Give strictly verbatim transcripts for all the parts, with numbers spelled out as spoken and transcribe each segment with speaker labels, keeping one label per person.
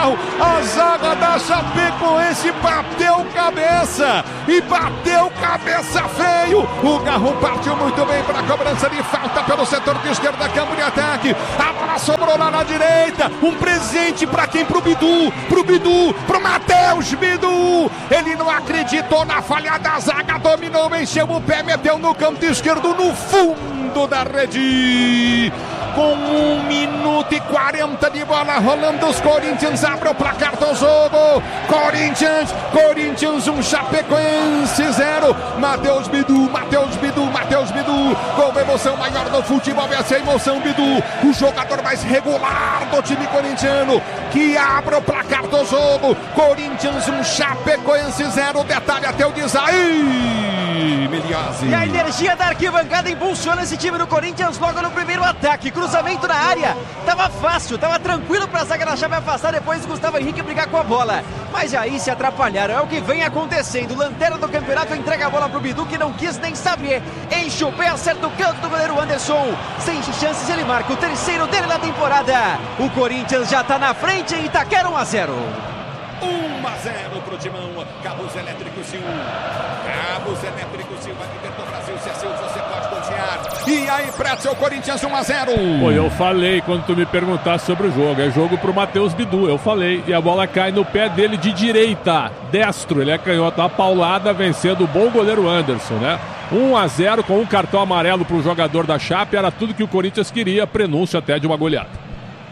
Speaker 1: carro. A zaga da Chapecoense bateu cabeça e bateu cabeça feio. O Garro partiu muito bem para a cobrança de falta pelo setor de esquerda, campo de ataque. A bola sobrou lá na direita. Um presente para quem? Pro Bidu, pro Bidu, pro Matheus Bidu. Ele não acreditou na falha da zaga, dominou, encheu o pé, meteu no canto esquerdo, no fundo da rede. Com um minuto e quarenta de bola rolando, os Corinthians abrem o placar do jogo. Corinthians, Corinthians um, Chapecoense zero. Matheus Bidu, Matheus Bidu, Matheus Bidu. Com a emoção maior do futebol, essa é a emoção Bidu. O jogador mais regular do time corintiano, que abre o placar do jogo. Corinthians um, Chapecoense zero. Detalhe até o design. Meliose.
Speaker 2: E a energia da arquibancada impulsiona esse time do Corinthians logo no primeiro ataque. Cruzamento na área, tava fácil, tava tranquilo pra zaga da Chape afastar, depois Gustavo Henrique brigar com a bola. Mas aí se atrapalharam, é o que vem acontecendo. Lanterna do campeonato entrega a bola pro Bidu, que não quis nem saber. Enche o pé, acerta o canto do goleiro Anderson. Sem chances, ele marca o terceiro dele na temporada. O Corinthians já tá na frente em Itaquera, um a zero.
Speaker 1: um a zero pro Timão. Cabos Elétricos Sil. Cabos Elétricos Sil. Vai viver do Brasil. Se é seu, você pode confiar. E aí, Pretzel, Corinthians um a zero.
Speaker 3: Pô, eu falei quando tu me perguntaste sobre o jogo. É jogo pro Matheus Bidu. Eu falei. E a bola cai no pé dele de direita. Destro. Ele é canhoto. A paulada vencendo o bom goleiro Anderson, né? um a zero com um cartão amarelo pro jogador da Chape. Era tudo que o Corinthians queria. Prenúncio até de uma goleada.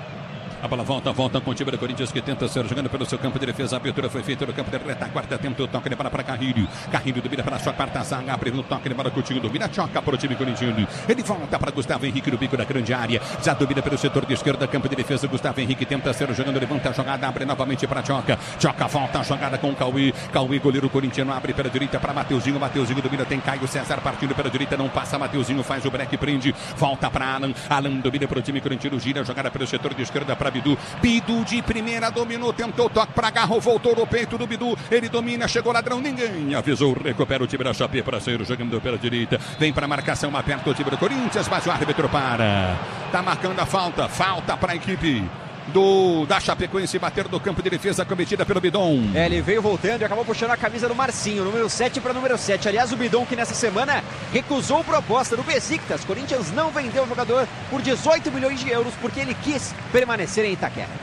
Speaker 1: A bola volta, volta com o time do Corinthians, que tenta ser jogando pelo seu campo de defesa. A abertura foi feita no campo de retaguarda. Tenta o toque de bola para Carrilho. Carrilho domina para a sua quarta zaga. Abre no toque de bola, Coutinho domina. Choca para o time corintiano. Ele volta para Gustavo Henrique no bico da grande área. Já domina pelo setor de esquerda, campo de defesa. Gustavo Henrique tenta ser jogando, levanta a jogada. Abre novamente para Choca. Choca volta a jogada com o Cauê. Cauê, goleiro corintiano, abre pela direita para Mateuzinho. Mateuzinho domina, tem Caio César partindo pela direita. Não passa, Mateuzinho faz o break, prende. Volta para Alan. Alan domina para o time corintiano. Gira a jogada pelo setor de esquerda para Bidu. Bidu de primeira, dominou, tentou toque para Garro, voltou no peito do Bidu, ele domina, chegou ladrão, ninguém avisou, recupera o time da Chape para sair jogando pela direita, vem para a marcação, aperta o time do Corinthians, mas o árbitro para, tá marcando a falta, falta para a equipe do, da Chapecoense, bater do campo de defesa cometida pelo Bidon.
Speaker 2: É, ele veio voltando e acabou puxando a camisa do Marcinho, número sete para número sete. Aliás, o Bidon, que nessa semana recusou proposta do Besiktas. Corinthians não vendeu o jogador por dezoito milhões de euros porque ele quis permanecer em Itaquera.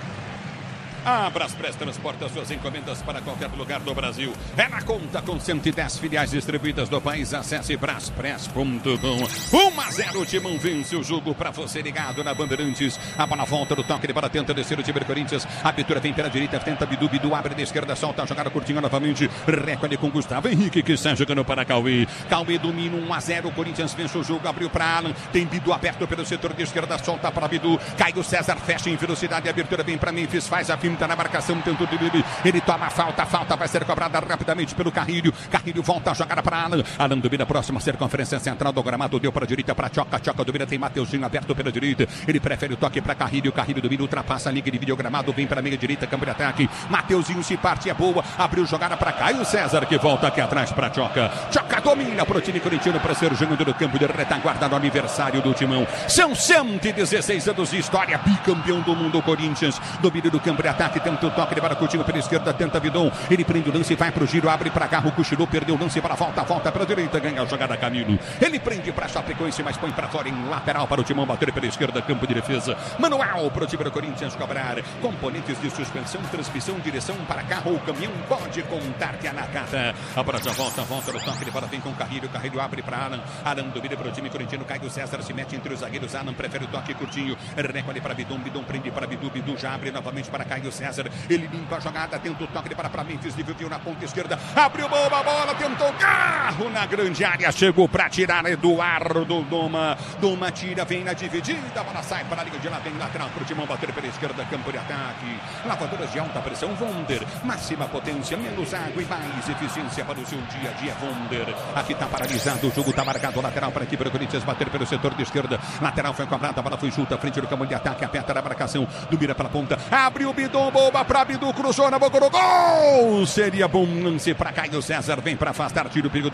Speaker 1: A Braspress transporta suas encomendas para qualquer lugar do Brasil. É na conta com cento e dez filiais distribuídas do país. Acesse braspress ponto com. um a zero, o Timão vence o jogo para você ligado na Bandeirantes. A bola volta do toque de bola, tenta descer o time do Corinthians. A abertura vem pela direita, tenta Bidu, Bidu abre da esquerda, solta a jogada curtinha novamente. Recolhe com Gustavo Henrique, que está jogando para Cauê. Cauê domina um a zero, o Corinthians vence o jogo, abriu para Alan. Tem Bidu aberto pelo setor de esquerda, solta para Bidu. Caio César fecha em velocidade, a abertura vem para Memphis, faz a finta na marcação, tentou ele, ele toma a falta, a falta vai ser cobrada rapidamente pelo Carrilho. Carrilho volta a jogada para Alan. Alan domina a próxima circunferência central do gramado, deu para a direita para Choca. Choca domina, tem Mateuzinho aberto pela direita. Ele prefere o toque para Carrilho. Carrilho domina, ultrapassa a linha de vídeo gramado, vem para a meia direita, campo de ataque. Mateuzinho se parte, é boa, abriu jogada para Caio César, que volta aqui atrás para Choca. Choca domina para o time corintiano para ser jogando no campo de retaguarda no aniversário do Timão. São cento e dezesseis anos de história, bicampeão do mundo Corinthians. Domínio do campo de ataque, tenta o toque de bola, Coutinho pela esquerda, tenta Vidon, ele prende o lance, vai pro giro, abre pra Garro, cochilou, perdeu o lance para a volta, volta para a direita, ganha a jogada Camilo, ele prende pra Chapecoense, mas põe pra fora em lateral para o Timão bater pela esquerda, campo de defesa, manual pro time do Corinthians cobrar, componentes de suspensão, transmissão, direção para carro ou caminhão, pode contar-te a nakata, a bola já volta, volta no toque de bola, vem com o Carrilho, Carrilho abre pra Alan, Alan domina pro time corintiano, Caio César se mete entre os zagueiros, Alan prefere o toque curtinho, recolhe para Bidon, Bidon prende para Bidu, Bidu já abre novamente para Caio César, ele limpa a jogada, tenta o toque de para para Memphis, dividiu na ponta esquerda, abriu boa a bola, tentou Garro na grande área, chegou para tirar Eduardo Doma, Doma tira, vem na dividida, a bola sai para a linha de lá, vem lateral para o Timão bater pela esquerda, campo de ataque, lavadoras de alta pressão, Wonder, máxima potência, menos água e mais eficiência para o seu dia a dia, Wonder, aqui está paralisado, o jogo está marcado, lateral para a equipe do Corinthians bater pelo setor de esquerda, lateral foi cobrada, a bola foi junta, frente do campo de ataque, aperta na marcação, domina pela ponta, abriu o Bidon, boba para Bidu, cruzou na boca do gol, seria bom lance para Caio César, vem para afastar, tira o perigo da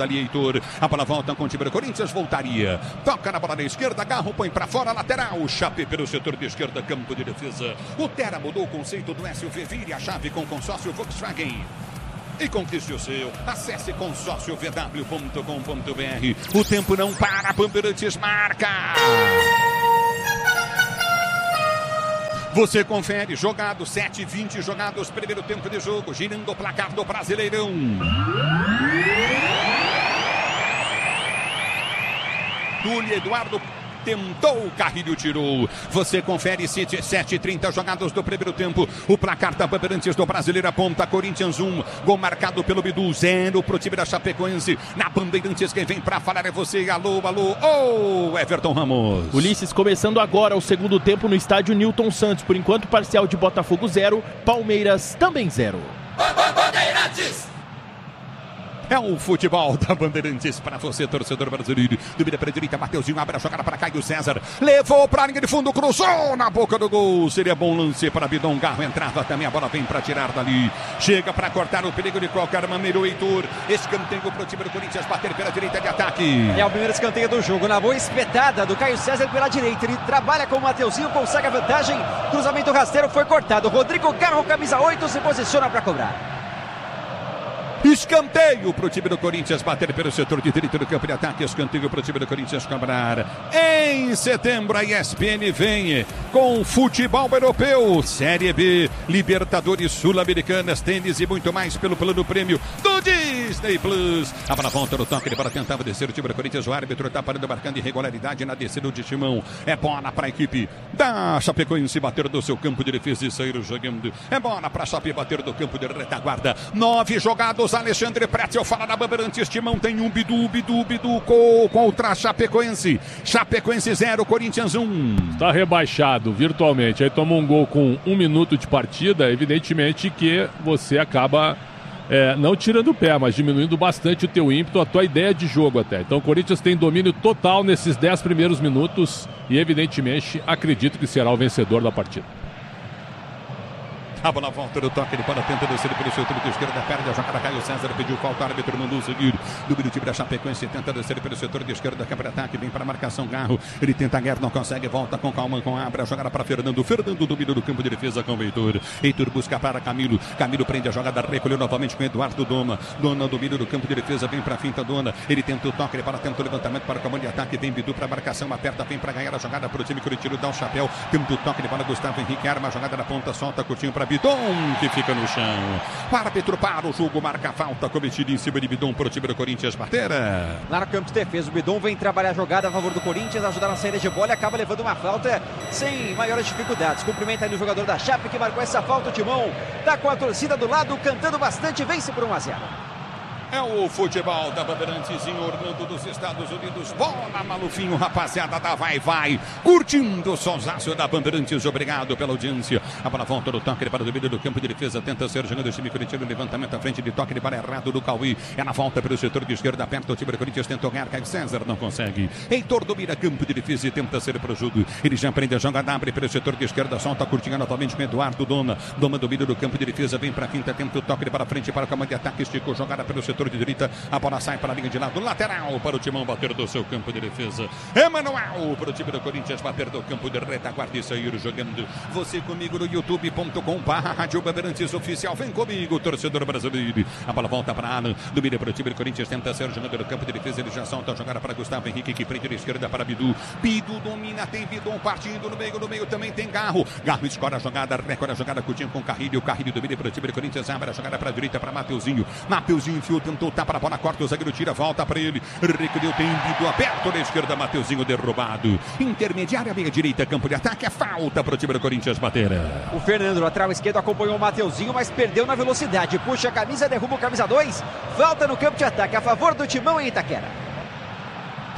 Speaker 1: ali, Heitor. A bola volta com o time do Corinthians, voltaria. Toca na bola da esquerda, Garro põe pra fora, lateral. Chape pelo setor de esquerda, campo de defesa. O Tera mudou o conceito do S U V, vire a chave com consórcio Volkswagen. E conquiste o seu. Acesse consórcio v w ponto com ponto b r. O tempo não para, Bandeirantes marca. Você confere, jogado, sete e vinte jogados, primeiro tempo de jogo, girando o placar do Brasileirão. Túlio Eduardo tentou, Carrilho tirou. Você confere, sete e trinta jogados do primeiro tempo. O placar da Bandeirantes do Brasileiro aponta Corinthians um. Gol marcado pelo Bidu, zero pro time da Chapecoense. Na Bandeirantes, quem vem pra falar é você. Alô, alô, ô, oh, Everton Ramos.
Speaker 4: Ulisses, começando agora o segundo tempo no estádio Newton Santos. Por enquanto, parcial de Botafogo zero, Palmeiras também zero.
Speaker 1: Bandeirantes! É o futebol da Bandeirantes para você, torcedor brasileiro. Domina para a direita, Mateuzinho abre a jogada para Caio César. Levou para a linha de fundo, cruzou na boca do gol. Seria bom lance para Bidon. Garro entrava também, a bola vem para tirar dali. Chega para cortar o perigo de qualquer maneira o Heitor. Escanteio para o time do Corinthians bater pela direita de ataque.
Speaker 2: É o primeiro escanteio do jogo. Na boa espetada do Caio César pela direita. Ele trabalha com o Mateuzinho, consegue a vantagem. Cruzamento rasteiro foi cortado. Rodrigo Garro, camisa oito, se posiciona para cobrar.
Speaker 1: Escanteio para o time do Corinthians bater pelo setor de direito do campo de ataque. Escanteio para o time do Corinthians cobrar. Em setembro a E S P N vem com futebol europeu, Série B, Libertadores Sul-Americanas, tênis e muito mais pelo plano prêmio do Disney Plus. A bola volta no toque, ele para tentava descer o time do Corinthians. O árbitro está parando, marcando irregularidade na descida de Timão. É bola para a equipe da Chapecoense bater do seu campo de defesa e sair jogando. É bola para a Chape bater do campo de retaguarda. Nove jogados. Alexandre Pretzel fala da Bandeirantes. Timão tem um, Bidu, Bidu, Bidu contra a Chapecoense. Chapecoense zero, Corinthians um.
Speaker 3: Está rebaixado virtualmente. Aí toma um gol com um minuto de partida. Evidentemente que você acaba é, não tirando o pé, mas diminuindo bastante o teu ímpeto, a tua ideia de jogo até. Então o Corinthians tem domínio total nesses dez primeiros minutos e evidentemente acredito que será o vencedor da partida.
Speaker 1: A bola volta no toque, ele para tenta descer pelo seu setor de esquerda, perde a jogada, Caio César pediu falta, o árbitro mandou seguir. Do time da Chapecoense tenta descer pelo setor de esquerda, quebra ataque, vem para a marcação, Garro, ele tenta a guerra, não consegue, volta com calma, com abre a jogada para Fernando, Fernando domina do campo de defesa com o Heitor, Heitor busca para Camilo, Camilo prende a jogada, recolheu novamente com Eduardo Doma, Dona domina do campo de defesa, vem para a finta, Dona, ele tenta o toque, ele para, tenta o levantamento para o comando de ataque, vem Bidu para a marcação, aperta, vem para ganhar a jogada para o time Curitiba, dá o chapéu, tenta o toque, ele para Gustavo Henrique, arma a jogada na ponta, solta, curtinho para Bidon, que fica no chão. O árbitro para o jogo, marca a falta cometida em cima de Bidon para o time do Corinthians bater.
Speaker 2: Lá no campo de defesa, o Bidon vem trabalhar a jogada a favor do Corinthians, ajudar na saída de bola e acaba levando uma falta sem maiores dificuldades. Cumprimenta aí o jogador da Chape que marcou essa falta. O Timão tá com a torcida do lado, cantando bastante, vence por um a zero.
Speaker 1: É o futebol da Bandeirantes em Orlando dos Estados Unidos. Bola, Malufinho, rapaziada da Vai Vai. Curtindo o sonsaço da Bandeirantes. Obrigado pela audiência. A bola volta no toque para o domínio do campo de defesa. Tenta ser jogando o time Curitiba. Levantamento à frente de toque de bola errado do Cauí. É na volta pelo setor de esquerda. Aperta o time do Corinthians. Tentou ganhar. Caio César não consegue. Heitor domina campo de defesa e tenta ser para o jogo. Ele já prende a jogada. Abre pelo setor de esquerda. Solta curtinha novamente com Eduardo Doma. Doma domina do campo de defesa. Vem para a quinta. Tenta o toque para frente para o comando de ataque. Esticou jogada pelo setor de direita, a bola sai para a linha de lado, lateral para o Timão bater do seu campo de defesa. Emanuel para o time do Corinthians bater do campo de retaguarda e sair jogando. Você comigo no youtube ponto com barra Rádio Bandeirantes Oficial. Vem comigo, torcedor brasileiro. A bola volta para Alan, domina para o time do Corinthians, tenta ser jogando no campo de defesa. Ele já solta a jogada para Gustavo Henrique, que prende na esquerda para Bidu. Bidu domina, tem Bidon partindo no meio, no meio também tem Garro. Garro escora a jogada, recorre a jogada curtinho com Carrilho. Carrilho domina para o time do Corinthians, abre a jogada para a direita para Mateuzinho. Mateuzinho enfiou, tentou tapar a bola, corta, o zagueiro tira, volta para ele. Recolheu, tem Bidu aberto na esquerda, Mateuzinho derrubado. Intermediária, meia direita, campo de ataque, é falta para o time do Corinthians bater.
Speaker 2: O Fernando, lateral esquerdo, acompanhou o Mateuzinho, mas perdeu na velocidade. Puxa a camisa, derruba o camisa dois. Falta no campo de ataque a favor do Timão em Itaquera.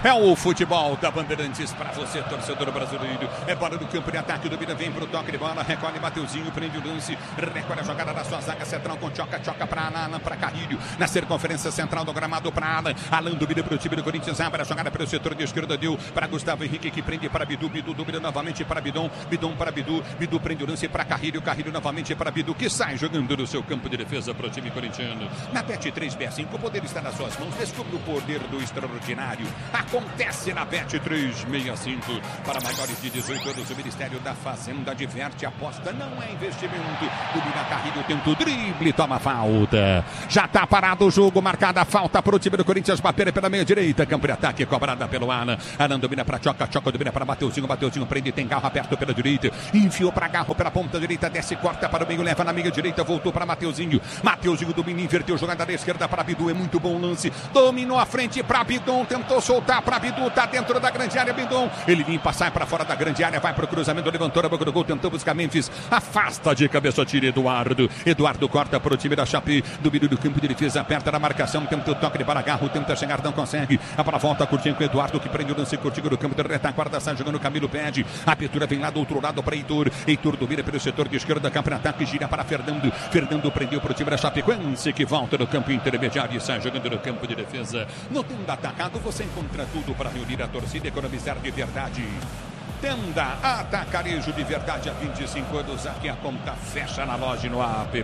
Speaker 1: É o futebol da Bandeirantes para você, torcedor brasileiro. É bola do campo de ataque, do Bira vem pro toque de bola, recolhe Mateuzinho, prende o lance, recolhe a jogada da sua zaga central com Tchoca, Tchoca para Alan, para Carrilho, na circunferência central do gramado para Alan, Alan do Bira pro time do Corinthians, abre a jogada pelo setor de esquerda, deu para Gustavo Henrique que prende para Bidu, Bidu do Bira novamente para Bidon, Bidon para Bidu, Bidu prende o lance para Carrilho, Carrilho novamente para Bidu, que sai jogando no seu campo de defesa para o time corintiano. Na Bet três B cinco, o poder está nas suas mãos, descubra o poder do extraordinário. Acontece na Bet três sessenta e cinco. Para maiores de dezoito anos, o Ministério da Fazenda adverte: aposta não é investimento. Domina Carrilho, tenta o drible, toma falta. Já está parado o jogo, marcada a falta para o time do Corinthians, bater pela meia direita. Campo de ataque, cobrada pelo Alan. Alan domina para Tchoca, Tchoca domina para Mateuzinho. Mateuzinho prende, tem Garro aberto pela direita. Enfiou para Garro pela ponta direita, desce, corta para o meio, leva na meia direita, voltou para Mateuzinho. Mateuzinho domina, inverteu, jogada da esquerda para Bidu, é muito bom lance. Dominou a frente para Bidon, tentou soltar para Bidu, tá dentro da grande área, Bidon. Ele limpa, sai para fora da grande área, vai pro cruzamento, levantou a boca do gol, tentou buscar Memphis, afasta de cabeça, tira Eduardo. Eduardo corta para o time da Chape, do Bidu do campo de defesa, aperta na marcação, tenta o toque de Baragarro, tenta chegar, não consegue. A bola volta curtindo com o Eduardo, que prende o lance curtindo do campo de retaguarda, sai jogando, Camilo pede. A abertura vem lá do outro lado para Heitor. Heitor domina pelo setor de esquerda, campo de ataque, gira para Fernando. Fernando prendeu para o time da Chapecoense, que volta no campo intermediário e sai jogando no campo de defesa. No Tenda Atacado você encontra tudo para reunir a torcida e economizar de verdade. Tenda Atacarejo de verdade há vinte e cinco anos. Aqui a conta fecha na loja e no app.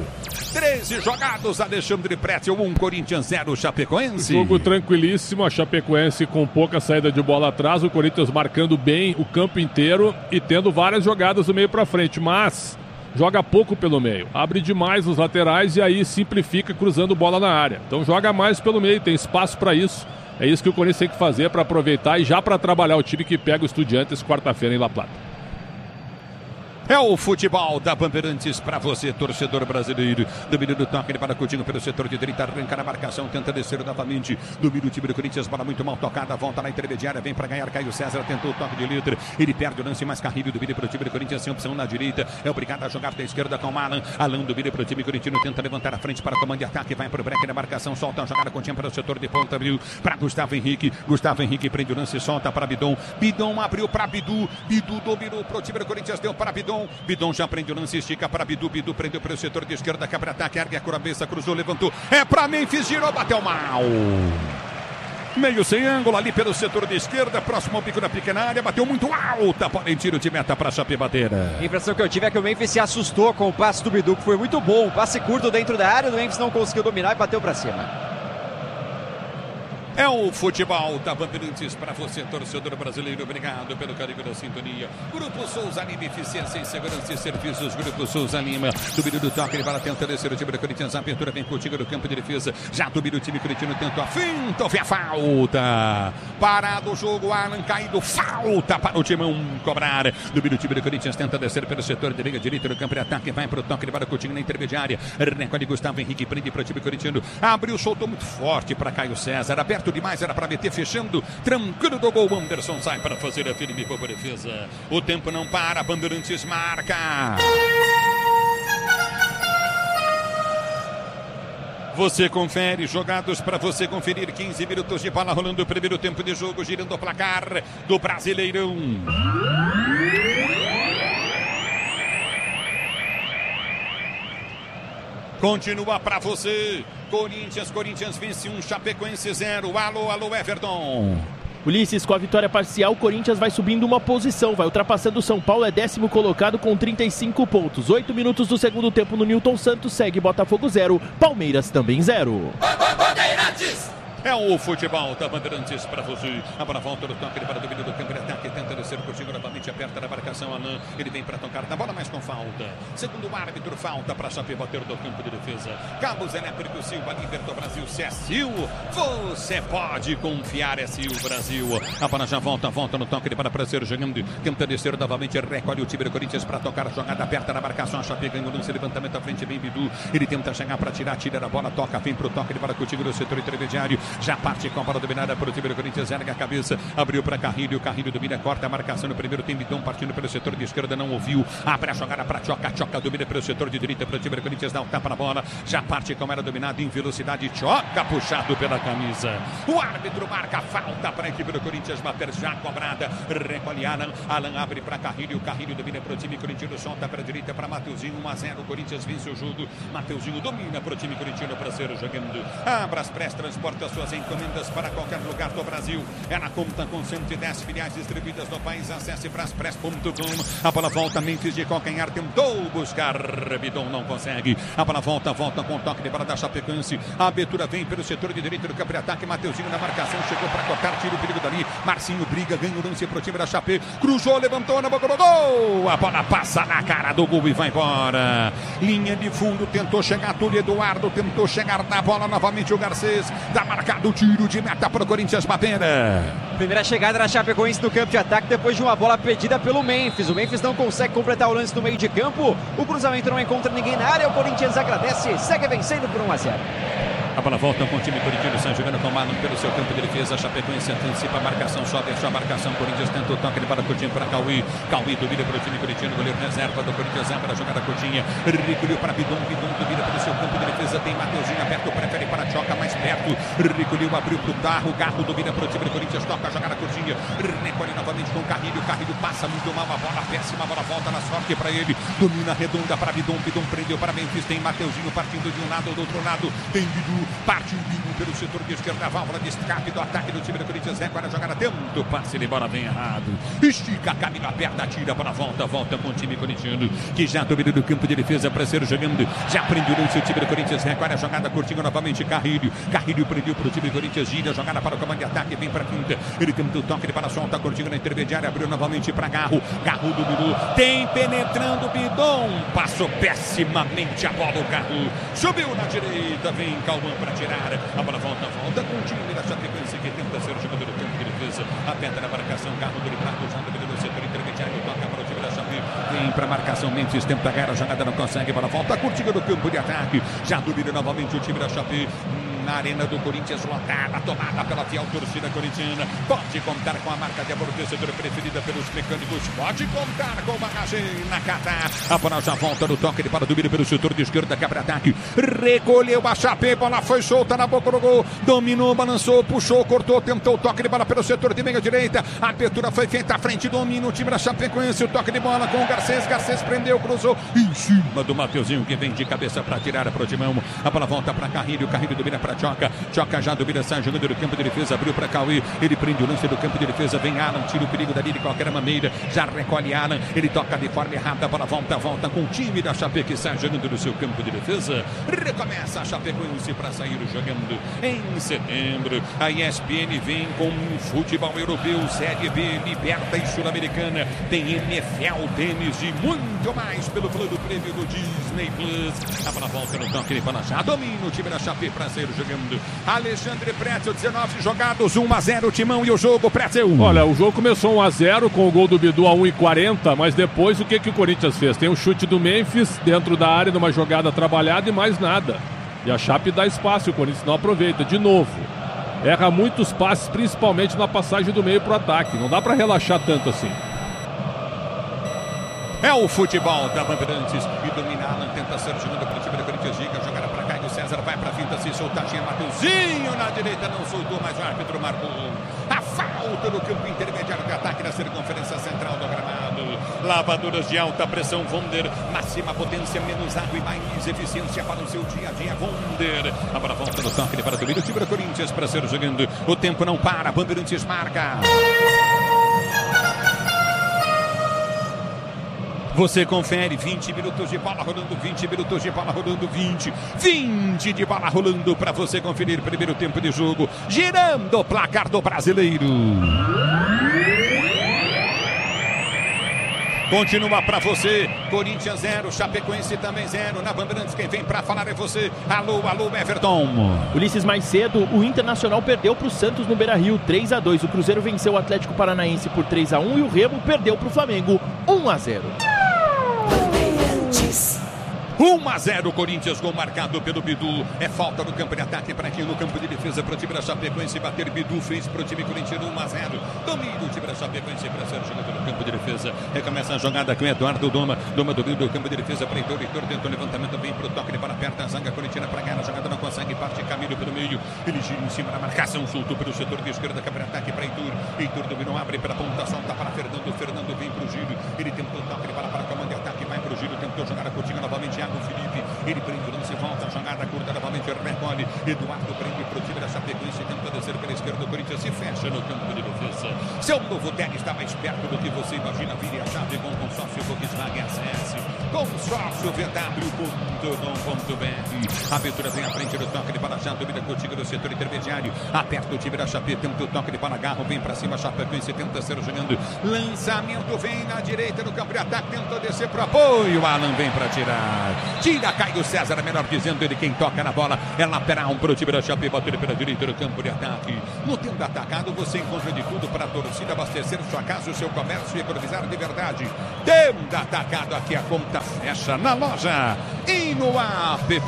Speaker 1: treze jogados, Alexandre Pretzel, um Corinthians zero Chapecoense.
Speaker 3: Jogo tranquilíssimo, a Chapecoense com pouca saída de bola atrás, o Corinthians marcando bem o campo inteiro e tendo várias jogadas do meio para frente, mas joga pouco pelo meio, abre demais os laterais e aí simplifica cruzando bola na área. Então joga mais pelo meio, tem espaço para isso. É isso que o Corinthians tem que fazer para aproveitar e já para trabalhar o time que pega o Estudiantes quarta-feira em La Plata.
Speaker 1: É o futebol da Bandeirantes para você, torcedor brasileiro. Domínio do toque, ele para Coutinho pelo setor de direita, arranca na marcação, tenta descer novamente. Domínio o time do Corinthians, bola muito mal tocada, volta na intermediária, vem para ganhar Caio César, tentou o toque de letra, ele perde o lance, mais Carrilho, domínio para o time do Corinthians, sem opção na direita, é obrigado a jogar da esquerda com Alan. Alan domínio para o time corintiano, tenta levantar a frente para o comando de ataque, vai para o break na marcação, solta a jogada Coutinho para o setor de ponta, abriu para Gustavo Henrique, Gustavo Henrique prende o lance, solta para Bidon, Bidon abriu para Bidu, Bidu dominou para o time do Corinthians, deu para Bidon, Bidon já prende o lance, estica para Bidu, Bidu prendeu para o setor de esquerda, quebra ataque, ergue a cabeça, cruzou, levantou, é para Memphis, girou, bateu mal. Meio sem ângulo ali pelo setor de esquerda, próximo ao pico da pequena área, bateu muito alta, porém tiro de meta para a Chape bater.
Speaker 2: A impressão que eu tive é que o Memphis se assustou com o passe do Bidu, que foi muito bom, um passe curto dentro da área, o Memphis não conseguiu dominar e bateu para cima.
Speaker 1: É o futebol da Bandeirantes para você, torcedor brasileiro. Obrigado pelo carinho da sintonia. Grupo Souza Lima, eficiência em segurança e serviços. Grupo Souza Lima, domínio do toque, ele vai tentar descer o time do Corinthians. A abertura vem contigo no campo de defesa. Já domina o time corintiano, tenta a finta, houve a falta. Parado o jogo, Alan caído, falta para o Timão cobrar. Domina o time do Corinthians, tenta descer pelo setor de liga direita no campo de ataque. Vai para o toque, ele vai contigo na intermediária. Recolhe Gustavo Henrique, prende para o time corintiano. Abriu, soltou muito forte para Caio César. Aberto demais, era para meter, fechando, tranquilo do gol. Anderson sai para fazer a firme boa defesa. O tempo não para, Bandeirantes marca. Você confere, jogados para você conferir. Quinze minutos de bola rolando o primeiro tempo de jogo, girando o placar do Brasileirão. Continua para você. Corinthians, Corinthians vence um, Chapecoense zero. Alô, alô, Everton.
Speaker 4: Ulisses, com a vitória parcial, o Corinthians vai subindo uma posição, vai ultrapassando o São Paulo, é décimo colocado com trinta e cinco pontos. Oito minutos do segundo tempo no Newton Santos, segue Botafogo zero, Palmeiras também zero.
Speaker 1: Bandeirantes! É o futebol da Bandeirantes para você. A bola volta no toque, ele para o domínio do campo de ataque, tenta descer o Coutinho novamente, aperta na marcação, Alan, ele vem para tocar na bola, mas com falta. Segundo o árbitro, falta para Chape bater do campo de defesa. Cabos Elétrico Silva, Liberto Brasil, se é Sil, você pode confiar, é Sil Brasil. A bola já volta, volta no toque, ele para para ser jogando, tenta descer novamente, recolhe o time do Corinthians para tocar a jogada, aperta na marcação, a Chape ganha o lance, levantamento à frente, vem Bidu, ele tenta chegar para tirar, tira a bola, toca, vem para o toque, ele para o time do setor intermediário. Já parte com a bola dominada para o time do Corinthians. Erga a cabeça, abriu para Carrilho. Carrilho domina, corta a marcação no primeiro. Tem Bidon partindo pelo setor de esquerda, não ouviu. Abre a jogada para Tchoca. Tchoca domina pelo setor de direita para o time do Corinthians. Dá um tapa na bola. Já parte como era dominado em velocidade. Tchoca puxado pela camisa. O árbitro marca falta para a equipe do Corinthians bater já cobrada. Recolhe Alan. Alan abre para Carrilho. Carrilho domina para o time corintiano. Solta para a direita para Mateuzinho. um a zero. O Corinthians vence o jogo. Mateuzinho domina para o time corintiano para ser jogando. Abra as press, transporta suas encomendas para qualquer lugar do Brasil. É na conta com cento e dez filiais distribuídas no país. Acesse braspress ponto com. A bola volta. Memphis de calcanhar tentou buscar. Bidon não consegue. A bola volta. Volta com o toque de bola da Chapecoense. A abertura vem pelo setor de direita do campo de ataque. Mateuzinho na marcação. Chegou para cortar. Tira o perigo dali. Marcinho briga. Ganha o lance para o time da Chape. Cruzou. Levantou na boca do gol. A bola passa na cara do gol e vai embora. Linha de fundo. Tentou chegar Túlio Eduardo. Tentou chegar na bola novamente o Garcês. Dá marcado o tiro de meta para o Corinthians bater.
Speaker 2: Primeira chegada da Chapecoense no campo de ataque depois de uma bola pedida pelo Memphis. O Memphis não consegue completar o lance no meio de campo. O cruzamento não encontra ninguém na área. O Corinthians agradece. Segue vencendo por um a zero.
Speaker 1: A bola volta com o time corintiano, sai jogando com o Marlon pelo seu campo de defesa. A Chapecoense antecipa a marcação, sobe a sua marcação. Corinthians tenta o toque de bola com o time para Cauí. Cauí domina para o time corintiano, goleiro reserva do Corinthians, abre a jogada curtinha. Recolheu para Bidon, Bidon domina pelo seu campo de defesa. Tem Mateuzinho aberto, prefere para Tchoca mais perto. Recolheu, abriu para o Garro. Garro domina para o time do Corinthians, toca a jogada curtinha. Recolhe novamente com o Carrilho. Carrilho passa muito mal, a bola péssima, a bola volta na sorte para ele. Domina redonda para Bidon, Bidon prendeu para Memphis. Tem Mateuzinho partindo de um lado ou do outro lado. Tem Bidu, parte o Bidu pelo setor de esquerda, a válvula de escape do ataque do time do Corinthians. Recolhe a jogada, tenta o passe de bola bem errado. Estica, Camilo aperta, tira para a volta, volta com o time corintiano, que já domina do campo de defesa para ser jogando. Já prendeu o seu time do Corinthians, recolhe a jogada, curtinho novamente Carrilho. Carrilho prendeu para o time do Corinthians, gira a jogada para o comando de ataque, vem para a quinta. Ele tenta o toque de bola, solta, curtinho na intermediária, abriu novamente para Garro. Garro dominou, tem penetrando Bidon, passou pessimamente a bola, o Garro subiu na direita, vem Calvão para tirar. A bola volta, volta com o time da Chapecoense que tenta ser o jogador do campo de defesa. Aperta na marcação, Garro driblado, já dominou o setor intermediário, toca para o time da Chape. Vem para a marcação, Memphis tenta ganhar a jogada, não consegue. Bola volta, curtinha do campo de ataque. Já domina novamente o time da Chape. Na arena do Corinthians, lotada, tomada pela fiel torcida corintiana. Pode contar com a marca de amortecedor preferida pelos mecânicos. Pode contar com bagagem na Qatar. A bola já volta no toque de bola, domina pelo setor de esquerda, quebra-ataque. Recolheu a Chape, bola foi solta na boca do gol. Dominou, balançou, puxou, cortou, tentou o toque de bola pelo setor de meia direita. A abertura foi feita à frente, domina o time da Chapecoense. O toque de bola com o Garcês. Garcês prendeu, cruzou em cima do Mateuzinho, que vem de cabeça para tirar para o timão. A bola volta para Carrilho. Carrilho domina para Tchoca. Tchoca já domina, sai jogando do campo de defesa, abriu para Cauê. Ele prende o lance do campo de defesa. Vem Alan, tira o perigo dali de qualquer maneira. Já recolhe Alan. Ele toca de forma errada. A bola volta, volta com o time da Chape que sai jogando do seu campo de defesa. Recomeça a Chapecoense para sair jogando em setembro. A E S P N vem com futebol europeu, Série B, Liberta e Sul-Americana. Tem N F L, tênis e muito mais pelo plano prêmio do Disney Plus. A bola volta no toque de bola, já domina o time da Chape para sair jogando. Alexandre Pretzel, dezenove jogados, um a zero, Timão, e o jogo, Pretzel.
Speaker 3: Olha, o jogo começou um a zero com o gol do Bidu a um e quarenta, mas depois o que, que o Corinthians fez? Tem um chute do Memphis dentro da área, numa jogada trabalhada e mais nada. E a Chape dá espaço, o Corinthians não aproveita, de novo. Erra muitos passes, principalmente na passagem do meio para o ataque. Não dá para relaxar tanto assim.
Speaker 1: É o futebol da Bandeirantes e domina Alan, tenta ser jogando para o time do Corinthians, giga, jogada para cá e o César vai para a finta, se soltar, tinha Mateuzinho na direita, não soltou, mas o árbitro marcou a falta no campo intermediário de ataque da circunferência central do gramado. Lavadoras de alta pressão Wonder, máxima potência, menos água e mais eficiência para o seu dia a dia, Wonder. A bola volta no toque para domínio, o time do Corinthians para ser jogando, o tempo não para, Bandeirantes marca. Você confere, vinte minutos de bola rolando, vinte minutos de bola rolando, vinte, vinte de bola rolando para você conferir primeiro tempo de jogo, girando o placar do Brasileiro. Continua para você, Corinthians zero, Chapecoense também zero, na Bandeirantes quem vem para falar é você, alô, alô, Everton.
Speaker 4: Ulisses, mais cedo, o Internacional perdeu para o Santos no Beira-Rio, três a dois, o Cruzeiro venceu o Atlético Paranaense por três a um e o Remo perdeu para o Flamengo, um a zero.
Speaker 1: um a zero, Corinthians, gol marcado pelo Bidu. É falta no campo de ataque para aqui no campo de defesa para o time da Chapecoense bater. Bidu fez para o time corintiano um a zero. Domínio o time da Chapecoense para ser jogado no campo de defesa. Recomeça a jogada com o Eduardo Doma. Doma domínio do campo de defesa para Heitor. Heitor tentou o levantamento, vem para o toque, ele para perto da zaga corintiana para ganhar a jogada, não consegue, parte Camilo pelo meio. Ele gira em cima da marcação, soltou pelo setor de esquerda, campo de ataque para Heitor. Heitor dominou, abre pela ponta, solta para Fernando. Fernando vem para o giro. Ele tentou o toque, ele para para o comando de ataque, vai para o giro, tentou jogar a curtinha novamente. Thiago Felipe, ele prende o lance, volta a jogada curta novamente, recolhe. Eduardo prende para o time da Chapecoense, tenta descer pela esquerda, o Corinthians se fecha no campo de defesa. Seu novo técnico está mais perto do que você imagina. Vire a chave com o consórcio Volkswagen. Acesse consórcio v w ponto com ponto b r. A abertura vem à frente do toque de bola, já domina contigo do setor intermediário. Aperta o time da Chape, tenta o toque de bola, Garro vem para cima, Chapecoense tenta ser jogando. Lançamento vem na direita no campo de ataque, tenta descer para o apoio. Alan vem para tirar. Tira Caio César, melhor dizendo, ele quem toca na bola é lateral para o time da Chape, bateu pela direita no campo de ataque. No tempo atacado você encontra de tudo para a torcida abastecer sua casa, o seu comércio e economizar de verdade. Tempo atacado, aqui a conta fecha na loja e no app.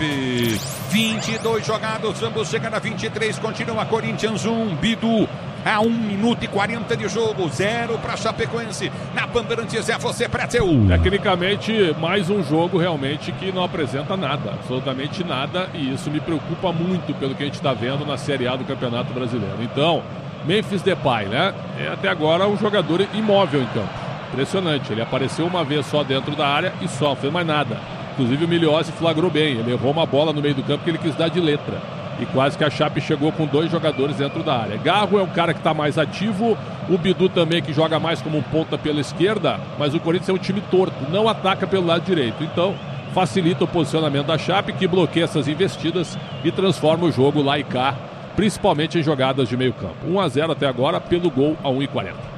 Speaker 1: vinte e dois jogados, ambos chegando a vinte e três, continua Corinthians um, Bidu a um minuto e quarenta de jogo, zero para Chapecoense. Na Bandeirantes é você, Pretzel.
Speaker 3: Tecnicamente, mais um jogo realmente que não apresenta nada, absolutamente nada, e isso me preocupa muito pelo que a gente está vendo na Série A do Campeonato Brasileiro. Então, Memphis Depay, né? É até agora um jogador imóvel em campo. Impressionante, ele apareceu uma vez só dentro da área e só, não fez mais nada. Inclusive o Miliose flagrou bem, ele errou uma bola no meio do campo que ele quis dar de letra. E quase que a Chape chegou com dois jogadores dentro da área. Garro é um cara que está mais ativo, o Bidu também que joga mais como um ponta pela esquerda, mas o Corinthians é um time torto, não ataca pelo lado direito. Então facilita o posicionamento da Chape, que bloqueia essas investidas e transforma o jogo lá e cá, principalmente em jogadas de meio campo. um a zero até agora pelo gol a um e quarenta.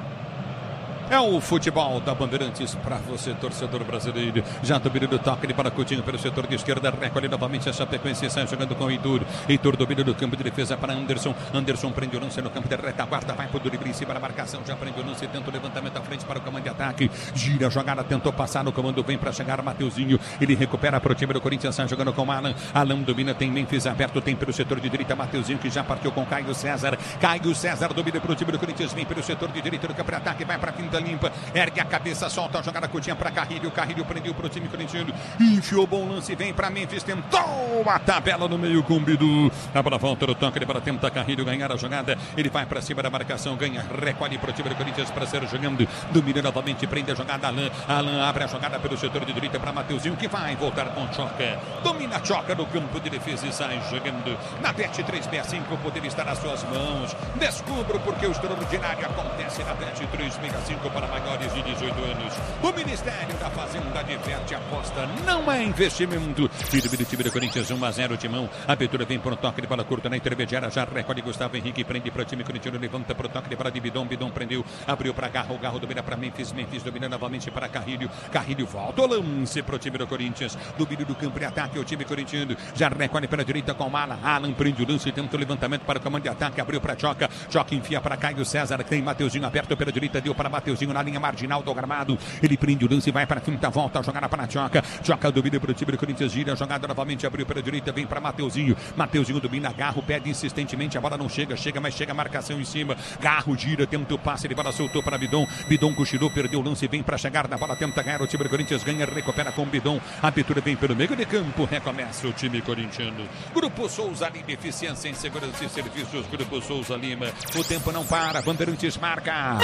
Speaker 1: É o futebol da Bandeirantes para você, torcedor brasileiro. Já domina do toque de para Coutinho pelo setor de esquerda. Recolhe novamente a Chapecoense, sai jogando com o Heitor. Heitor domina do campo de defesa para Anderson. Anderson prende o lance no campo de retaguarda. Vai para o drible em cima da marcação. Já prende o lance, tenta o levantamento à frente para o comando de ataque. Gira a jogada, tentou passar no comando. Vem para chegar Mateuzinho. Ele recupera para o time do Corinthians, sai jogando com o Alan. Alan domina, tem Memphis aberto, tem pelo setor de direita. Mateuzinho que já partiu com Caio César. Caio César domina para o time do Corinthians. Vem pelo setor de direita do campo de ataque. Vai para a quinta limpa, ergue a cabeça, solta a jogada curtinha para Carrilho, Carrilho prendeu para o time corintiano, enfiou bom lance, vem para Memphis, tentou a tabela no meio com o Bidu, a bola volta no toque, ele para tentar Carrilho ganhar a jogada, ele vai para cima da marcação, ganha, recolhe para o time do Corinthians para ser jogando, domina novamente, prende a jogada, Alan, Alan abre a jogada pelo setor de direita para Mateuzinho, que vai voltar com Choca, domina Choca no campo de defesa e sai jogando, na Bet três sessenta e cinco, o poder está nas suas mãos, descubra porque o extraordinário acontece na Bet três sessenta e cinco para maiores de dezoito anos. O Ministério da Fazenda diverte, aposta, não é investimento. Tiro do time do Corinthians, um a zero, Timão. A abertura vem por um toque de bola curta na intermediária, já recolhe Gustavo Henrique, prende para o time corintiano, levanta para o toque de bola de Bidon, Bidon prendeu, abriu para Garro, Garro domina para Memphis, Memphis domina novamente para Carrilho, Carrilho volta o lance para o time do Corinthians, domínio do campo de ataque, o time corintiano, já recolhe pela direita com o Alan, Alan prende o lance, tenta o levantamento para o comando de ataque, abriu para Choca, Choca enfia para Caio César, tem Mateuzinho aberto pela direita, deu para Mateuzinho na linha marginal do gramado, ele prende o lance, vai para a quinta volta, a jogada para Choca, Choca domina para o time do Corinthians, gira a jogada novamente, abriu pela direita, vem para Mateuzinho, Mateuzinho domina, Garro pede insistentemente, a bola não chega, chega, mas chega a marcação em cima, Garro gira, tenta o passe, ele bola soltou para Bidon, Bidon cochilou, perdeu o lance, vem para chegar na bola, tenta ganhar, o time do Corinthians ganha, recupera com Bidon, a abertura vem pelo meio de campo, recomeça o time corintiano. Grupo Souza Lima, eficiência em segurança e serviços, Grupo Souza Lima, o tempo não para, Bandeirantes marca.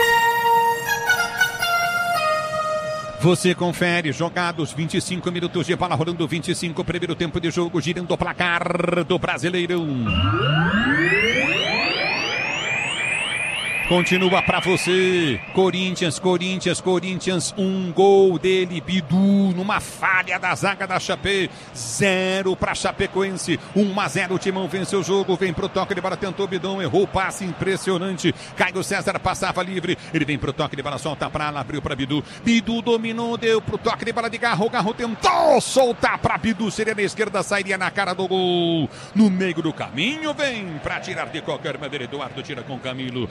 Speaker 1: Você confere, jogados vinte e cinco minutos de bola rolando, vinte e cinco, primeiro tempo de jogo, girando o placar do Brasileirão. Continua para você, Corinthians, Corinthians, Corinthians, um gol dele, Bidu, numa falha da zaga da Chape, zero para Chapecoense, um a zero, o Timão vence o jogo, vem pro toque de bola, tentou Bidon, errou o passe impressionante, Caio César passava livre, ele vem pro toque de bola, solta para lá, abriu para Bidu, Bidu dominou, deu pro toque de bola de Garro, Garro tentou soltar para Bidu, seria na esquerda, sairia na cara do gol, no meio do caminho, vem para tirar de qualquer maneira, Eduardo tira com Camilo, repita,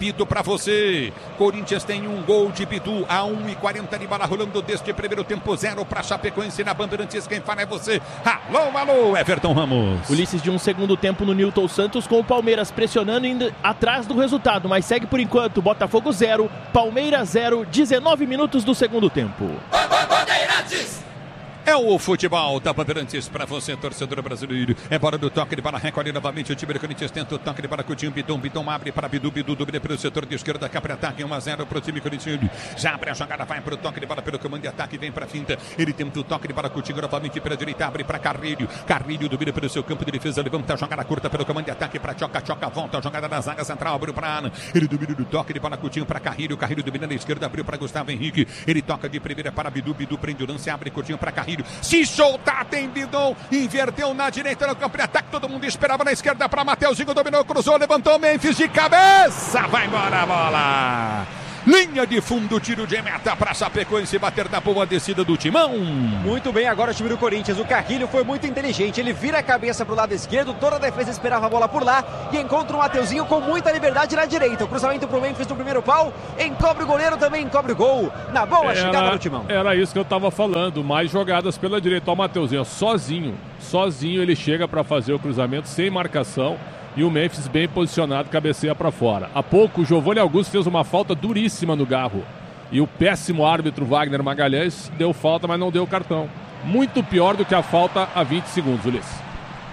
Speaker 1: Repito para você, Corinthians tem um gol de Bidu a um e quarenta de bola rolando deste primeiro tempo, zero para Chapecoense na Bandeirantes. Quem fala é você. Alô, alô, Everton Ramos.
Speaker 4: Ulisses, de um segundo tempo no Newton Santos, com o Palmeiras pressionando indo atrás do resultado, mas segue por enquanto. Botafogo zero, Palmeiras zero, dezenove minutos do segundo tempo.
Speaker 1: Bandeirantes! É o futebol da Bandeirantes para você, torcedor brasileiro. É bola do toque de bola, recolhe novamente o time do Corinthians, tenta o toque de bola com o time Bidon, Bidon abre para Bidu, Bidu domina pelo setor de esquerda, cá para ataque, um a zero para o time corintiano. Já abre a jogada, vai para o toque de bola pelo comando de ataque, vem para a finta. Ele tenta o toque de bola com o time novamente pela direita, abre para Carrilho. Carrilho domina pelo seu campo de defesa, levanta a jogada curta pelo comando de ataque para Choca, Choca volta a jogada da zaga central, abriu para Ana. Ele domina do toque de bola com o time para Carrilho, Carrilho domina na esquerda, abriu para Gustavo Henrique. Ele toca de primeira para Bidu, Bidu prende o lance, abre curtinho para Carrilho. Se show Tá, tem Bidon, inverteu na direita no campo de ataque, todo mundo esperava na esquerda para Mateuzinho, dominou, cruzou, levantou, Memphis de cabeça, vai embora a bola. Linha de fundo, tiro de meta para Chapecoense bater na boa descida do Timão.
Speaker 2: Muito bem agora o time do Corinthians. O Carrilho foi muito inteligente. Ele vira a cabeça para o lado esquerdo. Toda a defesa esperava a bola por lá. E encontra o Mateuzinho com muita liberdade na direita. O cruzamento para o Memphis no primeiro pau. Encobre o goleiro, também encobre o gol. Na boa
Speaker 3: era,
Speaker 2: chegada do Timão.
Speaker 3: Era isso que eu estava falando. Mais jogadas pela direita. Ó, o Mateuzinho sozinho. Sozinho ele chega para fazer o cruzamento sem marcação. E o Memphis bem posicionado, cabeceia para fora. Há pouco o Giovanni Augusto fez uma falta duríssima no Garro. E o péssimo árbitro Wagner Magalhães deu falta, mas não deu cartão. Muito pior do que a falta a vinte segundos, Ulisses.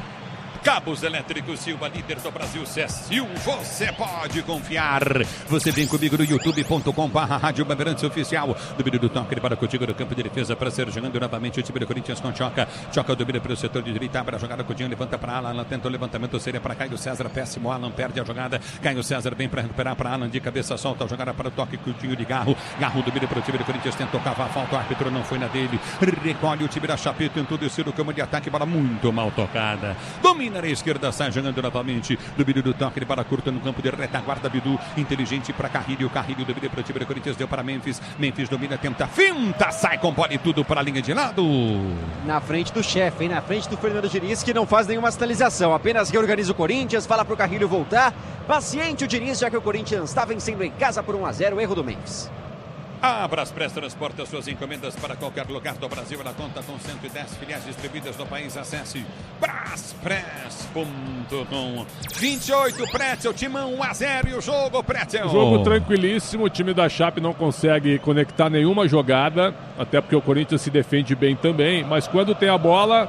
Speaker 1: Cabos Elétricos Silva, líder do Brasil, Cecil, você pode confiar. Você vem comigo no youtube ponto com barra Rádio Bandeirantes Oficial. Domínio do toque para contigo no campo de defesa para ser jogando novamente o time do Corinthians com Choca. Choca domina pelo setor de direita, abre a jogada, Coutinho levanta para Alan, Alan tenta o levantamento, seria para Caio César, péssimo, Alan perde a jogada. Caio César vem para recuperar para Alan, de cabeça solta a jogada para o toque, Coutinho de Garro. Garro domina pelo time do Corinthians, tenta tocar a falta, o árbitro não foi na dele. Recolhe o time da Chape, tentou descer o campo de ataque, bola muito mal tocada. Domina na esquerda, sai jogando novamente. Domínio do toque de bola curta no campo de retaguarda. Bidu, inteligente para Carrilho. Carrilho domina para o time do Corinthians, deu para Memphis. Memphis domina, tenta, finta, sai com bola e tudo para a linha de lado.
Speaker 2: Na frente do chefe, hein? Na frente do Fernando Diniz, que não faz nenhuma sinalização, apenas reorganiza o Corinthians, fala para o Carrilho voltar. Paciente o Diniz, já que o Corinthians está vencendo em casa por um a zero, erro do Memphis.
Speaker 1: A Braspress transporta suas encomendas para qualquer lugar do Brasil. Ela conta com cento e dez filiais distribuídas no país. Acesse braspress ponto com. vinte e oito, Pretzel, Timão um a zero e o jogo, Pretzel.
Speaker 3: Jogo tranquilíssimo, o time da Chape não consegue conectar nenhuma jogada, até porque o Corinthians se defende bem também, mas quando tem a bola,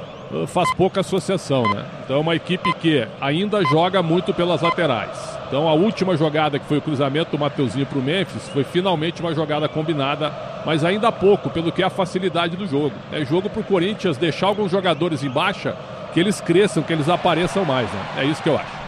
Speaker 3: faz pouca associação, né? Então é uma equipe que ainda joga muito pelas laterais. Então a última jogada, que foi o cruzamento do Mateuzinho para o Memphis, foi finalmente uma jogada combinada, mas ainda há pouco, pelo que é a facilidade do jogo. É jogo para o Corinthians deixar alguns jogadores em baixa, que eles cresçam, que eles apareçam mais, né? É isso que eu acho.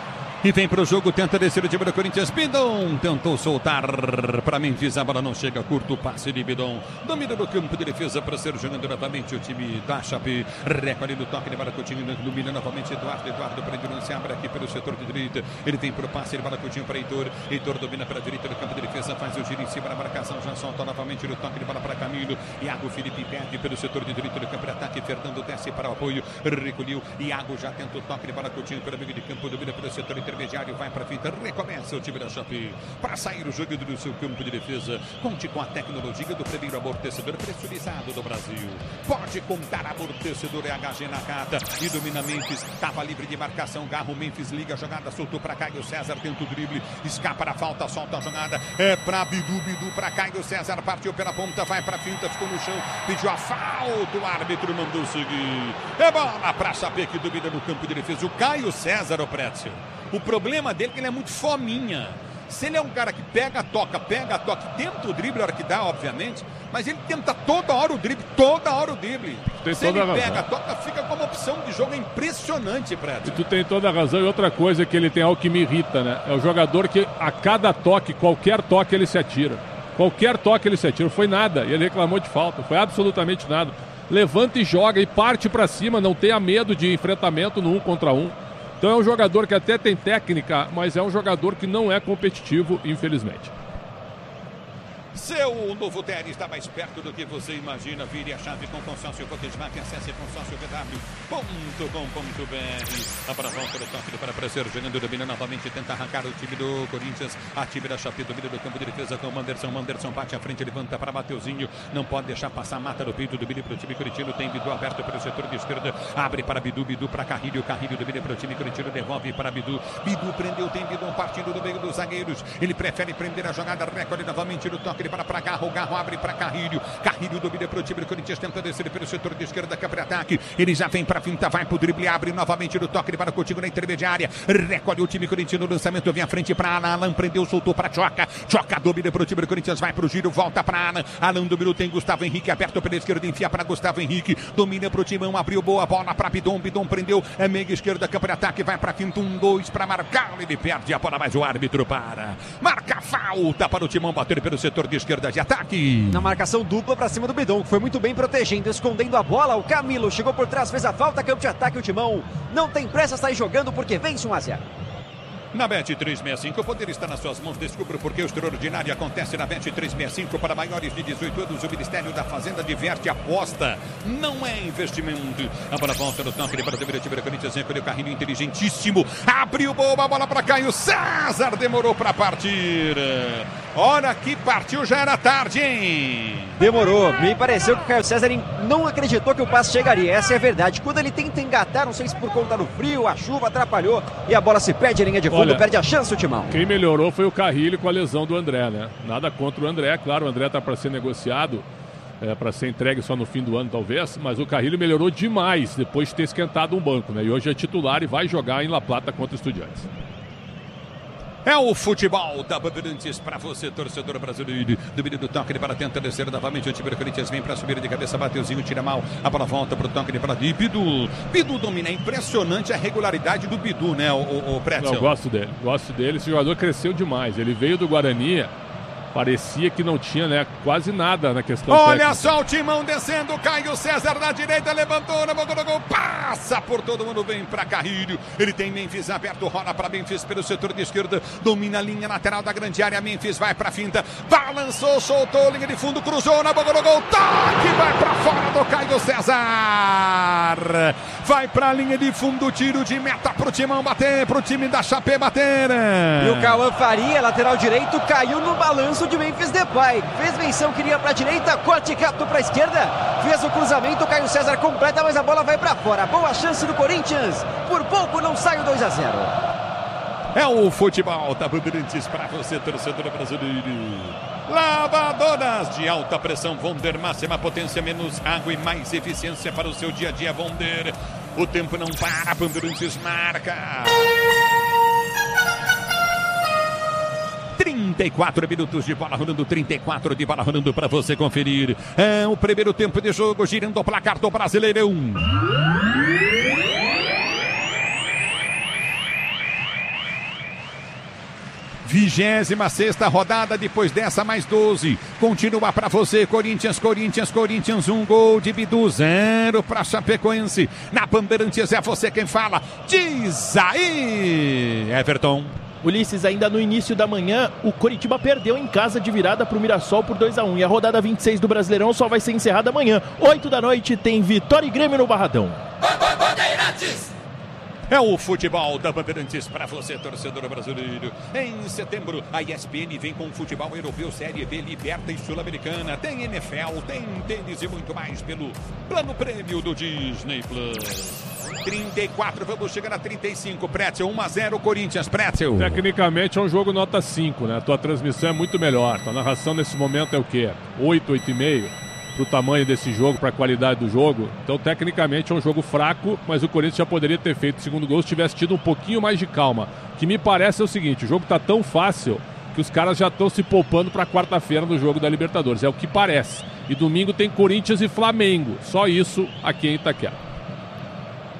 Speaker 1: E vem pro jogo, tenta descer o time do Corinthians. Bidon tentou soltar para Memphis, a bola não chega, curto passe de Bidon. Domina do campo de defesa para ser jogando novamente o time da Chape. Recolhe no toque de bola, Coutinho domina novamente Eduardo. Eduardo prende o lance, abre aqui pelo setor de direita. Ele vem pro passe, ele bola Coutinho para Heitor. Heitor domina pela direita do campo de defesa, faz o giro em cima da marcação, já solta novamente no toque de bola para Camilo. Iago Felipe perde pelo setor de direita do campo de ataque. Fernando desce para o apoio, recolheu. Iago já tenta o toque de bola, Coutinho pelo meio de campo, domina pelo setor de intermediário, vai para a fita, recomeça o time da Chape para sair o jogo do seu campo de defesa. Conte com a tecnologia do primeiro amortecedor pressurizado do Brasil. Pode contar, amortecedor é H G Nakata e domina Memphis, estava livre de marcação, Garro, Memphis liga a jogada, soltou para Caio César, tenta o drible, escapa da falta, solta a jogada, é para Bidu, Bidu para Caio César, partiu pela ponta, vai para a finta, ficou no chão, pediu a falta, o árbitro mandou seguir. É bola para a Chape que domina no campo de defesa, o Caio César, o Pretzel. O problema dele é que ele é muito fominha. Se ele é um cara que pega, toca, pega, toca, tenta o drible a hora que dá, obviamente, mas ele tenta toda hora o drible, toda hora o drible.
Speaker 3: Tem
Speaker 1: Se
Speaker 3: toda
Speaker 1: ele
Speaker 3: a
Speaker 1: pega,
Speaker 3: razão.
Speaker 1: toca, fica como opção de jogo, é impressionante,
Speaker 3: E
Speaker 1: Pretzel.
Speaker 3: tu tem toda a razão. E outra coisa que ele tem, algo que me irrita, né? É o jogador que a cada toque, qualquer toque, ele se atira. Qualquer toque ele se atira. Não foi nada. E ele reclamou de falta. Foi absolutamente nada. Levanta e joga e parte pra cima. Não tenha medo de enfrentamento no um contra um. Então é um jogador que até tem técnica, mas é um jogador que não é competitivo, infelizmente.
Speaker 1: Seu novo T R está mais perto do que você imagina. Vire a chave com consórcio Cotesmac. Acesse consórcio v w ponto com ponto b r. A para volta do toque para aparecer. Jogando, domina novamente. Tenta arrancar o time do Corinthians. A time da Chape domina do campo de defesa com o Manderson. Manderson bate à frente, levanta para Mateuzinho. Não pode deixar passar. Mata no peito do Billy para o time corintiano. Tem Bidu aberto pelo setor de esquerda. Abre para Bidu. Bidu para Carrilho. Carrilho do Billy para o time corintiano. Devolve para Bidu. Bidu prendeu. Tem Bidu partindo do meio dos zagueiros. Ele prefere prender a jogada. Recolhe novamente no toque. Ele para para Garro. Garro abre para Carrilho. Carrilho domina para o time do Corinthians. Tenta descer pelo setor de esquerda. Cá para ataque. Ele já vem para a finta. Vai para o drible. Abre novamente no toque. Ele para contigo na intermediária. Recolhe o time corintiano. Lançamento vem à frente para Alan. Alan prendeu. Soltou para Choca. Choca domina para o time do Corinthians. Vai para o giro. Volta para Alan. Alan dominou. Tem Gustavo Henrique aberto pela esquerda. Enfia para Gustavo Henrique. Domina para o Timão. Abriu boa bola para Bidon. Bidon prendeu. É meia esquerda. Campo de ataque. Vai para a finta. Um, dois para marcar. Ele perde a bola. Mas o árbitro para. Marca falta para o Timão bater pelo setor de esquerda de ataque.
Speaker 2: Na marcação dupla para cima do Bidon, que foi muito bem protegendo, escondendo a bola. O Camilo chegou por trás, fez a falta. Campo de ataque. O Timão não tem pressa, sair jogando porque vence um a zero.
Speaker 1: Na Bet trezentos e sessenta e cinco, o poder está nas suas mãos. Descubra porque o extraordinário acontece na Bet trezentos e sessenta e cinco. Para maiores de dezoito anos, o Ministério da Fazenda diverte, aposta. Não é investimento. A bola volta no toque para o time do Corinthians. Recolheu o carrinho inteligentíssimo. Abriu boa bola para Caio César. Demorou para partir. Hora que partiu, já era tarde, hein?
Speaker 2: Demorou. Me pareceu que o Caio César não acreditou que o passe chegaria. Essa é a verdade. Quando ele tenta engatar, não sei se por conta do frio, a chuva atrapalhou e a bola se perde em linha de fundo. Olha, perde a chance o Timão.
Speaker 3: Quem melhorou foi o Carrilho com a lesão do André, né? Nada contra o André, claro, o André tá para ser negociado, é, para ser entregue só no fim do ano talvez, mas o Carrilho melhorou demais depois de ter esquentado um banco, né? E hoje é titular e vai jogar em La Plata contra o Estudiantes.
Speaker 1: É o futebol da Bandeirantes para você, torcedor brasileiro. Domínio do toque para tentar descer novamente. O time do Corinthians vem para subir de cabeça. Mateuzinho tira mal. A bola volta para o toque para Bidu. Bidu domina. É impressionante a regularidade do Bidu, né, o, o, o Pretzel?
Speaker 3: Eu gosto dele. Gosto dele. Esse jogador cresceu demais. Ele veio do Guarani. Parecia que não tinha, né, quase nada na questão
Speaker 1: Olha
Speaker 3: técnica.
Speaker 1: Só o Timão descendo, Caio César na direita, levantou na boca do gol, passa por todo mundo, vem para Carrilho. Ele tem Memphis aberto, rola para Memphis pelo setor de esquerda, domina a linha lateral da grande área. Memphis vai para finta, balançou, soltou, linha de fundo, cruzou na boca do gol, toque, vai para fora do Caio César. Vai para a linha de fundo, tiro de meta pro Timão bater, pro time da Chape bater.
Speaker 2: E o Cauã Faria, lateral direito, caiu no balanço de Memphis Depay, fez menção, queria para a direita, corte, captou para a esquerda, fez o cruzamento, Caio César completa, mas a bola vai para fora. Boa chance do Corinthians, por pouco não sai o dois a zero.
Speaker 1: É o futebol da Bandeirantes para você, torcedor brasileiro. Lavadoras de alta pressão Vonder, máxima potência, menos água e mais eficiência para o seu dia a dia, Vonder. O tempo não para, Bandeirantes marca. trinta e quatro minutos de bola rolando, trinta e quatro de bola rolando para você conferir. É o primeiro tempo de jogo, girando o placar do Brasileirão. Vigésima sexta rodada, depois dessa mais doze. Continua para você, Corinthians, Corinthians, Corinthians, um gol de Bidu, zero para Chapecoense. Na Bandeirantes é você quem fala. Diz aí, Everton.
Speaker 4: Ulisses, ainda no início da manhã, o Coritiba perdeu em casa de virada para o Mirassol por dois a um. E a rodada vinte e seis do Brasileirão só vai ser encerrada amanhã. oito da noite tem Vitória e Grêmio no Barradão.
Speaker 1: Bandeirantes! É o futebol da Bandeirantes para você, torcedor brasileiro. Em setembro, a E S P N vem com o futebol europeu, Série B, Liberta e Sul-Americana. Tem N F L, tem tênis e muito mais pelo plano prêmio do Disney Plus. trinta e quatro, vamos chegar a trinta e cinco. Pretzel, um a zero, Corinthians. Pretzel.
Speaker 3: Tecnicamente é um jogo nota cinco, né? A tua transmissão é muito melhor. Tua narração nesse momento é o quê? oito, oito e meio? Pro tamanho desse jogo, para a qualidade do jogo. Então, tecnicamente, é um jogo fraco, mas o Corinthians já poderia ter feito o segundo gol se tivesse tido um pouquinho mais de calma. O que me parece é o seguinte, o jogo tá tão fácil que os caras já estão se poupando para quarta-feira no jogo da Libertadores. É o que parece. E domingo tem Corinthians e Flamengo. Só isso aqui em Itaquera.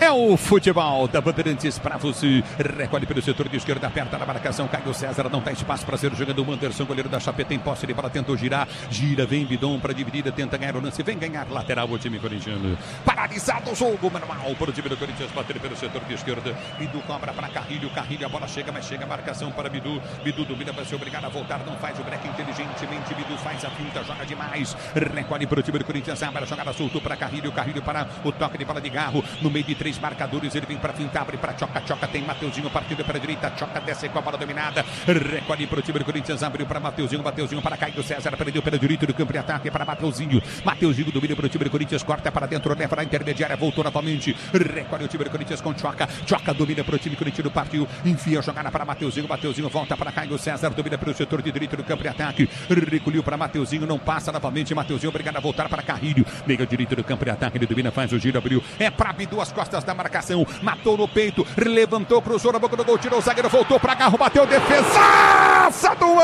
Speaker 1: É o futebol da Bandeirantes para você. Recolhe pelo setor de esquerda, aperta na marcação. Caio César não dá espaço para ser jogando. O Anderson, goleiro da Chape, tem posse de bola, tentou girar. Gira, vem Bidon para dividida, tenta ganhar o lance. Vem ganhar lateral o time corintiano. Paralisado o jogo manual para o time do Corinthians. Bater pelo setor de esquerda. Bidu cobra para Carrilho. Carrilho, a bola chega, mas chega a marcação para Bidu. Bidu domina, vai ser obrigado a voltar. Não faz o break inteligentemente. Bidu faz a finta, joga demais. Recolhe para o time do Corinthians. Abre a jogada, soltou para Carrilho. Carrilho para o toque de bola de Garro. No meio de três marcadores, ele vem para fintar, abre para Tchoca, Tchoca, tem Mateuzinho partindo para a direita, Tchoca desce com a bola dominada, recolhe para o time do Corinthians, abriu para Mateuzinho, Mateuzinho para Caio César, perdeu pela direita do campo de ataque para Mateuzinho, Mateuzinho domina para o time do Corinthians, corta para dentro, leva na intermediária, voltou novamente, recolhe o time do Corinthians com Tchoca, Tchoca domina para o time corintiano, partiu, enfia a jogada para Mateuzinho, Mateuzinho volta para Caio César, domina pelo setor de direito do campo de ataque, recolheu para Mateuzinho, não passa novamente, Mateuzinho obrigado a voltar para Carrilho, meio direito do campo de ataque, ele domina, faz o giro, abriu, é para Bidu, as costas da marcação, matou no peito, levantou, cruzou na boca do gol, tirou o zagueiro, voltou para Garro, bateu, defesaça do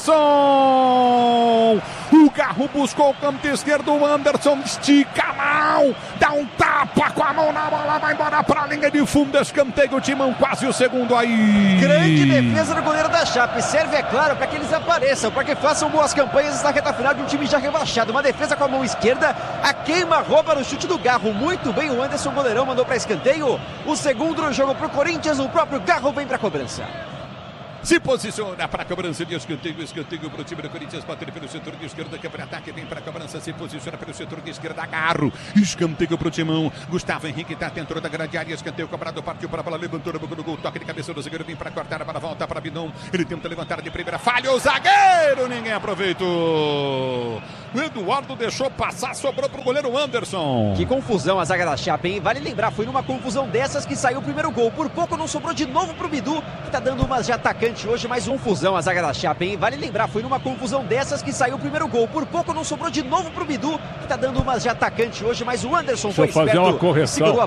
Speaker 1: Anderson! O Garro buscou o canto esquerdo, o Anderson estica a mão, dá um tapa com a mão na bola, vai embora para a linha de fundo, escanteio o Timão, quase o segundo aí.
Speaker 2: Grande defesa do goleiro da Chape, serve, é claro, para que eles apareçam, para que façam boas campanhas na reta final de um time já rebaixado. Uma defesa com a mão esquerda, a queima-roupa no chute do Garro, muito bem, o Anderson, goleirão, mandou para escanteio. O segundo no jogo para o Corinthians, o próprio Garro vem para a cobrança.
Speaker 1: Se posiciona para a cobrança de escanteio, escanteio para o time do Corinthians, bater pelo setor de esquerda, que para ataque, vem para a cobrança, se posiciona pelo setor de esquerda, Garro, escanteio para o Timão, Gustavo Henrique está dentro da grande área, escanteio cobrado, partiu para a bola, levantou no boca do gol, toque de cabeça do zagueiro, vem para cortar a bola, volta para Bidon, ele tenta levantar de primeira, falha o zagueiro, ninguém aproveitou. O Eduardo deixou passar, sobrou para o goleiro Anderson.
Speaker 2: Que confusão a zaga da Chape, hein? Vale lembrar, foi numa confusão dessas que saiu o primeiro gol. Por pouco não sobrou de novo para o Bidu, que está dando umas de atacante hoje, mais uma confusão a zaga da Chape, hein? Vale lembrar, foi numa confusão dessas que saiu o primeiro gol. Por pouco não sobrou de novo para o Bidu, que está dando umas de atacante hoje, mas o Anderson
Speaker 3: Deixa
Speaker 2: foi
Speaker 3: eu fazer
Speaker 2: esperto.
Speaker 3: uma correção.
Speaker 2: Segurou a